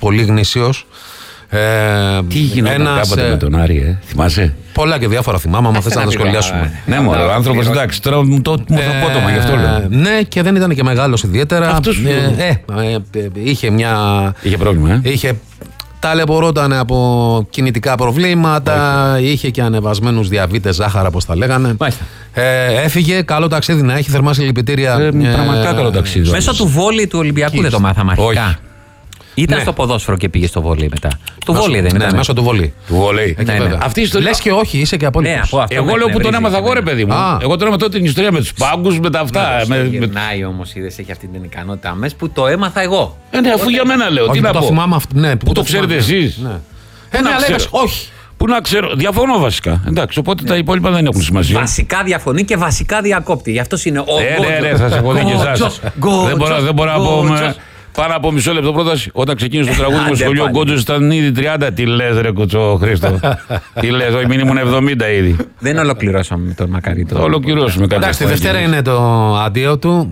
πολύ γνήσιος. Τι γινόταν κάποτε με τον Άρη, θυμάσαι? Πολλά και διάφορα θυμάμαι, άμα θες να τα σχολιάσουμε. Ναι, μωρέ, ο άνθρωπος, εντάξει, τώρα μου το απότομα, γι' αυτό λέω. Ναι, και δεν ήταν και μεγάλος ιδιαίτερα. Είχε πρόβλημα, ταλαιπωρόταν από κινητικά προβλήματα, είχε και ανεβασμένους διαβήτες, ζάχαρα, όπως τα λέγανε. Έφυγε, καλό ταξίδι να έχει, θερμά συλληπιτήρια. Πραγματικά καλό ταξίδι. Μέσω του βόλι του Ολυμπιακού δεν το μάθαμε αρχικά. Ήταν στο ποδόσφαιρο και πήγε στο βόλι μετά. Του βόλι δεν ήταν? Ναι, μέσω του βόλι. Αυτή η ιστορία. Λες και όχι, είσαι και απόλυτος. Εγώ λέω που τον έμαθα εγώ, ρε παιδί μου. Εγώ τον έμαθα τότε την ιστορία με τους πάγκους, με τα αυτά. Γυρνάει όμως, είδες, έχει αυτή την ικανότητα αμέσως που το έμαθα εγώ. Ναι, αφού για μένα λέω. Τι να πω. Πού το ξέρετε εσείς? Όχι. Πού να ξέρω, διαφωνώ βασικά. Εντάξει, οπότε τα υπόλοιπα δεν έχουν σημασία. Βασικά διαφωνεί και βασικά διακόπτει. Γι' αυτό είναι ο Γκότζος. Ναι, θα σε έχω δει και εσάς. Δεν μπορώ να πω πάνω από μισό λεπτό πρόταση. Όταν ξεκίνησε το τραγούδι μου στο σχολείο, ο Γκότζος ήταν ήδη 30. Τι λες, ρε Χρήστο? Τι λες, όχι, μην ήμουν 70 ήδη. Δεν ολοκληρώσαμε με τον Μακαρίτο. Θα ολοκληρώσουμε κάποια. Εντάξει, τη Δευτέρα είναι το αντίο του,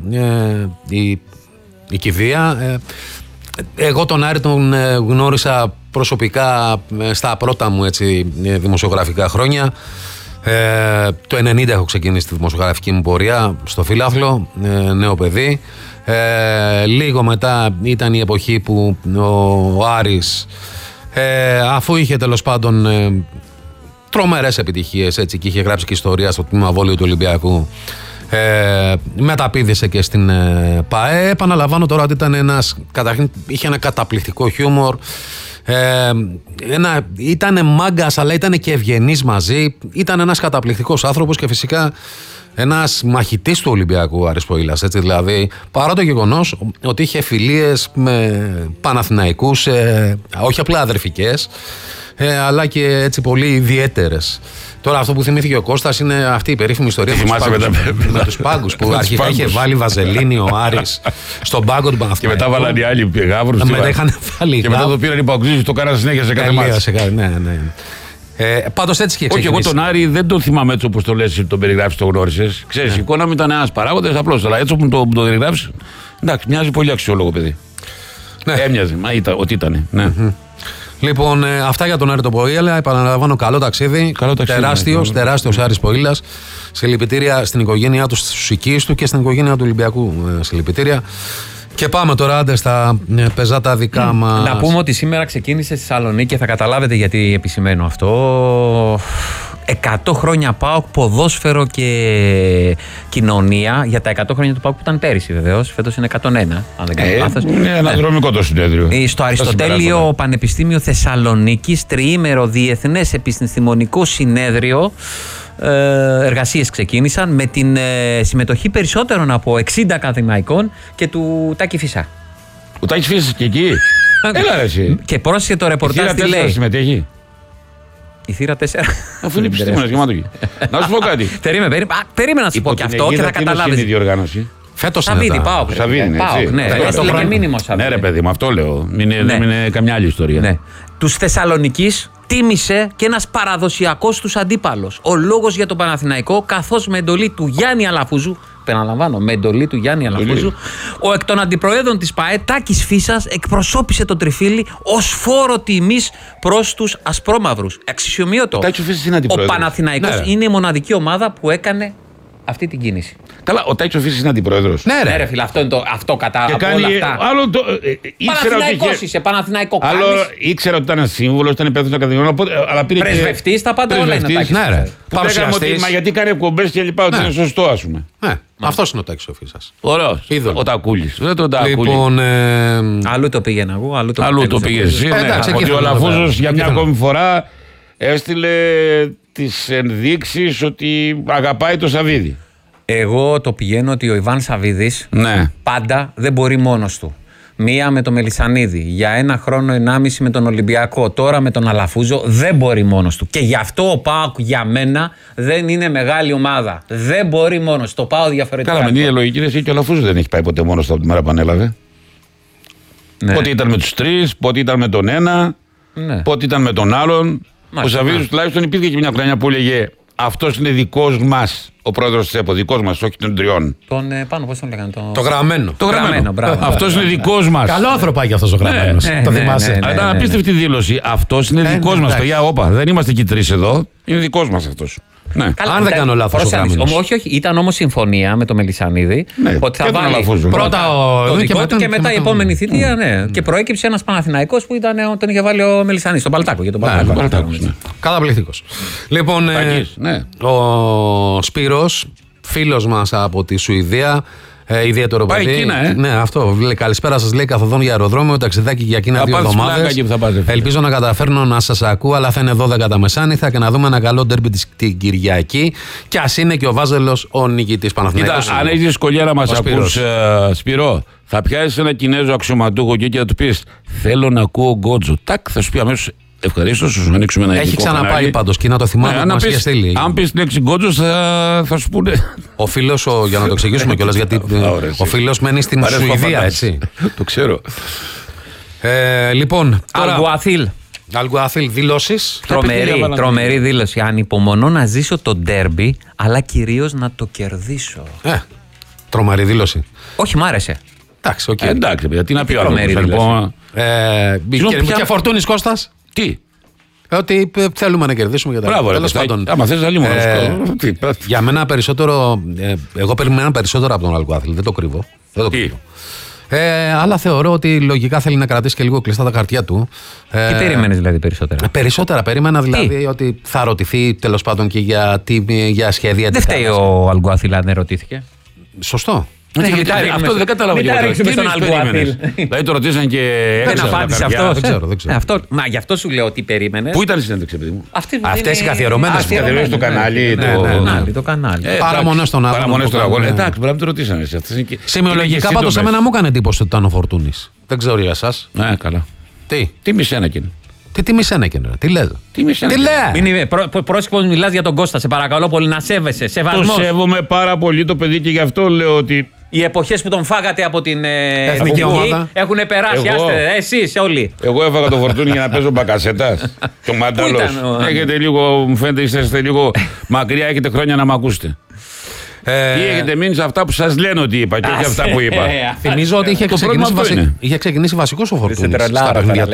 η κηδεία. Εγώ τον Άρη τον γνώρισα προσωπικά στα πρώτα μου δημοσιογραφικά χρόνια. Το 90 έχω ξεκινήσει τη δημοσιογραφική μου πορεία στο Φύλαθλο, νέο παιδί. Λίγο μετά ήταν η εποχή που ο Άρης, αφού είχε τέλος πάντων τρομερές επιτυχίες και είχε γράψει και ιστορία στο τμήμα βόλεϊ του Ολυμπιακού, μεταπήδησε και στην ΠΑΕ. Επαναλαμβάνω τώρα ότι ήταν καταρχήν είχε ένα καταπληκτικό χιούμορ, ήταν μάγκας αλλά ήταν και ευγενής μαζί, ήταν ένας καταπληκτικός άνθρωπος και φυσικά ένας μαχητής του Ολυμπιακού, Άρης Ποήλας, δηλαδή, παρά το γεγονός ότι είχε φιλίες με Παναθηναϊκούς, όχι απλά αδερφικές, αλλά και έτσι πολύ ιδιαίτερες. Τώρα αυτό που θυμήθηκε ο Κώστας είναι αυτή η περίφημη ιστορία με τους πάγκους που αρχικά είχε βάλει βαζελίνη ο Άρης στον πάγκο του Παναθηναϊκού. Και μετά βάλανε οι άλλοι γάβρους. Και μετά το πήραν οι παγκοσμίους, το κάνανε συνέχεια σε κάθε μάτς. Ναι. Πάντως έτσι και όχι, εγώ τον Άρη δεν τον θυμάμαι έτσι όπως το λες, τον περιγράψεις, το γνώρισες. Ξέρεις, η εικόνα μου ήταν ένας παράγοντας απλώς, αλλά έτσι όπως το περιγράψεις, εντάξει, μοιάζει πολύ αξιόλογο παιδί. Έμοιαζε, ότι ήταν. Λοιπόν, αυτά για τον Άρη τον Ποήλα. Επαναλαμβάνω, καλό ταξίδι. Τεράστιος Άρης Ποήλας. Συλληπιτήρια στην οικογένειά του, στους οικείς του και στην οικογένεια του Ολυμπιακού. Συλληπιτήρια. Και πάμε τώρα άντε στα πεζάτα δικά μας. Να πούμε ότι σήμερα ξεκίνησε στη Θεσσαλονίκη και θα καταλάβετε γιατί επισημαίνω αυτό. 100 χρόνια ΠΑΟΚ, ποδόσφαιρο και κοινωνία. Για τα 100 χρόνια του ΠΑΟΚ που ήταν πέρυσι βεβαίως. Φέτος είναι 101, αν δεν κάνω λάθος. Είναι αναδρομικό το συνέδριο. Στο Αριστοτέλειο Πανεπιστήμιο Θεσσαλονίκης, τριήμερο διεθνές επιστημονικό συνέδριο. Εργασίες ξεκίνησαν με την συμμετοχή περισσότερων από 60 ακαδημαϊκών και του Τάκη Φυσά. Ο Τάκης Φυσάς και εκεί. Έλα ρε εσύ. Και πρόσεχε το ρεπορτάζ τι λέει. Συμμετέχει. Η θύρα 4. Αφού είναι επιστήμονας γεμάτο εκεί. Να σου πω κάτι. Περίμενα να σου πω και αυτό και θα καταλάβεις. Είναι η διοργάνωση. Φέτος Σαββίδι, ΠΑΟΚ. Ναι, μήνυμα Σαββίδι. Ναι, ρε παιδί μου, αυτό λέω. Δεν είναι καμιά άλλη ιστορία. Τους Θεσσαλονικείς τίμησε και ένας παραδοσιακός τους αντίπαλος. Ο λόγος για τον Παναθηναϊκό, καθώς με εντολή του Γιάννη Αλαφούζου, επαναλαμβάνω, με εντολή του Γιάννη Αλαφούζου, ο εκ των αντιπροέδρων της ΠΑΕ, Τάκης Φύσας, εκπροσώπησε τον Τριφύλι ως φόρο τιμής προς τους ασπρόμαυρους. Αξιοσημείωτο. Ο Παναθηναϊκός είναι η μοναδική ομάδα που έκανε αυτή την κίνηση. Καλά, ο Τάκης Φύσας είναι αντιπρόεδρος. Ναι, ρε φίλε, αυτό κατά από όλα αυτά. Παναθηναϊκός είσαι, Παναθηναϊκό κάνεις. Άλλο ήξερα ότι ήταν σύμβουλος, ήταν υπεύθυνος ακαδημιών, αλλά πήρε. Πρεσβευτής, τα πάντα όλα είναι. Ναι, ρε. Παρουσιαστής. Μα γιατί κάνει εκπομπές και λοιπά, ότι είναι σωστό, ας πούμε. Αυτός είναι ο Τάκης ο Φύσας. Ωραίος. Ο Τακούλης. Λοιπόν. Αλλού το πήγαινα εγώ, αλλού το πήγες εσύ. Ότι ο Αλαφούζος για μια ακόμη φορά έστειλε τις ενδείξεις ότι αγαπάει το Σαββίδι. Εγώ το πηγαίνω ότι ο Ιβάν Σαββίδης πάντα δεν μπορεί μόνος του. Μία με τον Μελισσανίδη, για 1 χρόνο 1,5 με τον Ολυμπιακό, τώρα με τον Αλαφούζο, δεν μπορεί μόνος του. Και γι' αυτό ο ΠΑΟΚ για μένα δεν είναι μεγάλη ομάδα. Δεν μπορεί μόνος. Το πάω διαφορετικά. Καλά, με την ίδια λογική εσύ και ο Αλαφούζο δεν έχει πάει ποτέ μόνος του από τη μέρα που ανέλαβε. Πότε ήταν με τους 3, πότε ήταν με τον ένα, πότε ήταν με τον άλλον. Ο Σαββίδης τουλάχιστον υπήρχε και μια χρονιά που έλεγε αυτός είναι δικός μας. Ο πρόεδρος της ΕΠΟ, δικός μας, όχι των τριών. Τον πάνω, πώς τον λέγανε. Το γραμμένο. Το γραμμένο. Αυτός είναι δικός μας. Καλό άνθρωπάκι αυτός ο γραμμένος. Το θυμάσαι. Ήταν απίστευτη δήλωση. Αυτός είναι δικός μας. Παιδιά, όπα, δεν είμαστε εκεί τρεις εδώ. Είναι δικός μας αυτός. Ναι. Καλά, αν δεν κάνω λάθος ο γραμμένος. Όχι, ήταν όμως συμφωνία με το Μελισσανίδη. Ναι, ότι θα βάλει πρώτα το δικό του και μετά η επόμενη θητεία. Ναι. Και προέκυψε ένας Παναθηναϊκός που τον είχε βάλει ο Μελισσανίδης. Στον Παλτάκο. Για τον Παλτάκο. Καταπληκτικός. Λοιπόν, ο Σπύρος, φίλος μας από τη Σουηδία. Ιδιαίτερο πάει παιδί. Κίνα, Ναι, αυτό. Λέει, καλησπέρα σας, λέει, καθοδόν για αεροδρόμιο. Ταξιδάκι για Κίνα 2 εβδομάδες. Ελπίζω να καταφέρνω να σας ακούω, αλλά θα είναι 12 τα μεσάνυχτα και να δούμε ένα καλό ντέρμπι την Κυριακή. Και ας είναι και ο Βάζελος ο νικητής Παναθηναϊκός. Κοίτα, αν έχεις δυσκολία να μας ακούς, Σπυρό, θα πιάσεις ένα Κινέζο αξιωματούχο και θα του πεις: θέλω να ακούω Γκότζο. Τάκ, θα σου πει αμέσως. Ευχαρίστω, σου ανοίξουμε ένα έχει ξαναπάει πάντως και να το θυμάμαι που μας είχε στείλει. Αν πεις την λέξη Γκότζο, θα σου πούνε. Ο φίλος, για να το εξηγήσουμε κιόλας, γιατί ο φίλος μένει στην Σουηδία, έτσι. Το ξέρω. Λοιπόν, Αλγκουάθιλ, δηλώσεις. Τρομερή δήλωση. Ανυπομονώ να ζήσω το ντέρμπι, αλλά κυρίως να το κερδίσω. Τρομερή δήλωση. Όχι, μ' άρεσε. Εντάξει, παιδιά, τι να πει ο άνθρωπος. Και Φορτούνης Κώστας. Τι. Ότι θέλουμε να κερδίσουμε για τα μπράβο, τέλος πάντων. Άμα θες να λύμω. Για μένα περισσότερο. Εγώ περιμένω περισσότερο από τον Αλγκουάθιλ. Δεν το κρύβω. Αλλά θεωρώ ότι λογικά θέλει να κρατήσει και λίγο κλειστά τα χαρτιά του. Τι περίμενες δηλαδή περισσότερα? Περισσότερα περίμενα δηλαδή ότι θα ρωτηθεί τέλος πάντων και για σχέδια. Δεν φταίει ο Αλγκουάθιλ αν ερωτήθηκε. Σωστό. Αυτό δεν κατάλαβα και εγώ. Τι τον Αλγκουάθιλ. Δηλαδή το ρωτήσαν και δεν απάντησε αυτό. Δεν ξέρω. Μα γι' αυτό σου λέω ότι περίμενες. Πού ήταν η συνέντευξη, παιδί μου? Αυτές οι καθιερωμένες στο κανάλι. Το κανάλι. Παραμονές στον αγώνα. Εντάξει, μπορεί να το ρωτήσανε. Σημειολογικά πάντως εμένα μου έκανε εντύπωση ότι ήταν ο Φορτούνης. Δεν ξέρω για εσάς. Ναι, καλά. Τι μισένακιν. Τι μισένακιν, τι λες. Τι λέει. Πρόσεχος μιλάς για τον Κώστα, σε παρακαλώ πολύ να σέβεσαι. Σεβασμός. Το σέβομαι πάρα πολύ το παιδί και γι' αυτό λέω ότι. Οι εποχές που τον φάγατε από την εθνική ομάδα έχουν περάσει. Εσείς όλοι. Εγώ έφαγα το Φορτούνι για να παίζω μπακασέτας. Και ο Μάνταλος. Έχετε λίγο, μου φαίνεται είσαστε λίγο μακριά, έχετε χρόνια να μ' ακούσετε. Ή έχετε μείνει σε αυτά που σας λένε ότι είπα και όχι αυτά που είπα. Θυμίζω ότι είχε ξεκινήσει βασικός ο Φορτούνης στα παιχνίδια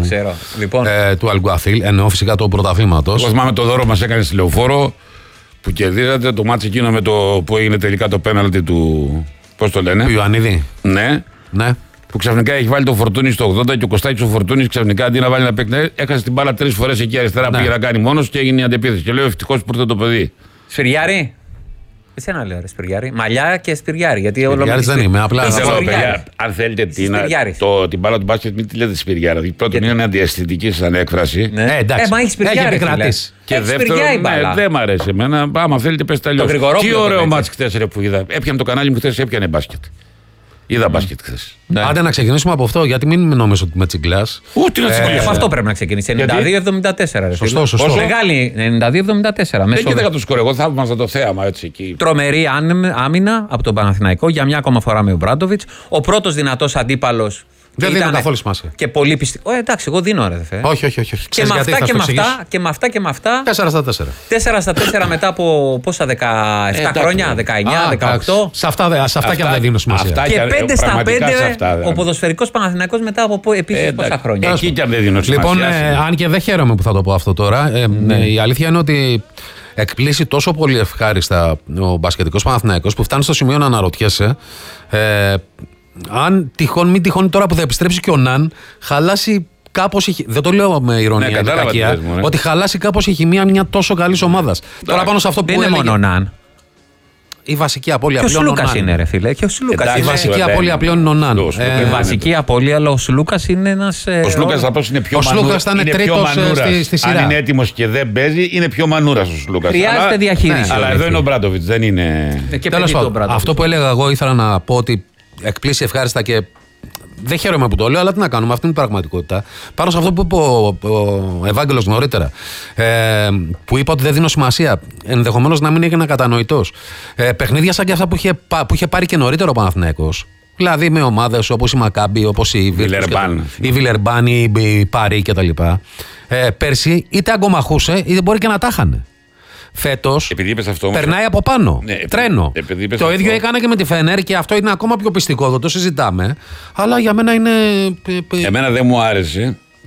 του Αλγκουάθιλ, ενώ φυσικά του πρωταθλήματος. Εγώ θυμάμαι το δώρο μας έκανε στη Λεωφόρο που κερδίζατε το μάτσι εκείνο με το που έγινε τελικά το πέναλτι του. Πώς το λένε? Του Ιωαννίδη. Ναι. Που ξαφνικά έχει βάλει το Φορτούνι στο 80 και ο Κωστάκης ο Φορτούνης ξαφνικά αντί να βάλει ένα παίκτη, έχασε την μπάλα 3 φορές εκεί αριστερά που πήγε να κάνει μόνος και έγινε η αντεπίθεση. Και λέω ευτυχώς που ήρθε το παιδί. Σφυριάρη. Εσένα λέω, ρε Σπυριάρη. Μαλλιά και Σπυριάρη. Γιατί όλο Σπυριάρης δεν είμαι. Απλά αν θέλετε την μπάλα του μπάσκετ, μην τη λέτε Σπυριάρη. Πρώτον, είναι αναντιαισθητική σαν έκφραση. Εντάξει. Μα έχει Σπυριάρη. Και δεύτερον, δεν μ' αρέσει εμένα. Άμα θέλετε, πες τα αλλιώς. Τι ωραίο μάτς χθες που είδα. Έπιανε το κανάλι μου χθες, έπιανε μπάσκετ. Είδα μπάσκετ χθες. Άντε να ξεκινήσουμε από αυτό, γιατί μην νόμιζα ότι με τσιγκλάς. Ούτε να τσιγκλάς. Από αυτό πρέπει να ξεκινήσει. 92-74. Σωστό. Μεγάλη 92-74. Δεν κοίταγα το σκορ. Εγώ θαύμαζα το θέαμα έτσι εκεί. Τρομερή άμυνα από τον Παναθηναϊκό για μια ακόμα φορά με ο Μπράντοβιτς. Ο πρώτος δυνατός αντίπαλος. Δεν δίνω καθόλου σημασία. Και πολύ πιστικό. Εντάξει, εγώ δίνω ρε δε. Όχι. Και με αυτά και με αυτά. 4 στα 4. 4 στα 4 μετά από πόσα 17 χρόνια, 19, 18. Σε αυτά και αν δεν δίνω σημασία. Και 5 στα 5 ο ποδοσφαιρικός Παναθηναϊκός μετά από επίσης πόσα χρόνια. Εκεί και αν δεν δίνω σημασία. Λοιπόν, αν και δεν χαίρομαι που θα το πω αυτό τώρα, η αλήθεια είναι ότι εκπλήσει τόσο πολύ ευχάριστα ο μπασκετικός Παναθηναϊκός που φτάνει στο σημείο να αναρωτιέσαι. Αν μην τυχόν τώρα που θα επιστρέψει και ο Ναν, χαλάσει κάπως. Δεν το λέω με ηρωνία και κακία. Ότι χαλάσει κάπως η χημεία μια τόσο καλή ομάδα. Τώρα πάνω σε αυτό που είναι μόνο ο Ναν. Η βασική απώλεια πλέον. Και ο Σλούκας είναι, ρε φίλε. Η βασική απώλεια πλέον είναι ο Ναν. Η βασική απώλεια, αλλά ο Σλούκας είναι ένας. Ο Σλούκας απλώς είναι πιο μανούρα. Ο Σλούκας ήταν τρίτος στη σειρά. Αν είναι έτοιμος και δεν παίζει, είναι πιο μανούρας ο Σλούκας. Χρειάζεται διαχείριση. Αλλά εδώ είναι ο Μπράντοβιτς, δεν είναι. Τέλος πάντων, αυτό που έλεγα εγώ ήθελα να πω ότι εκπλήσει ευχάριστα και δεν χαίρομαι που το λέω, αλλά τι να κάνουμε, αυτή είναι η πραγματικότητα. Πάνω σε αυτό που είπε ο Ευάγγελος νωρίτερα, που είπα ότι δεν δίνω σημασία, ενδεχομένως να μην έγινε κατανοητός. Παιχνίδια σαν και αυτά που είχε πάρει και νωρίτερα ο Παναθηναϊκός, δηλαδή με ομάδες όπως η Μακάμπι, όπως η Βιλερμπάν, η Παρί κτλ. Πέρσι είτε αγκομαχούσε είτε μπορεί και να τα είχανε. φέτος αυτό, περνάει από πάνω. Ναι, τρένο. Το ίδιο έκανε και με τη Φενέρ και αυτό είναι ακόμα πιο πιστικό, δεν το συζητάμε. Αλλά για μένα είναι. Εμένα δεν μου άρεσε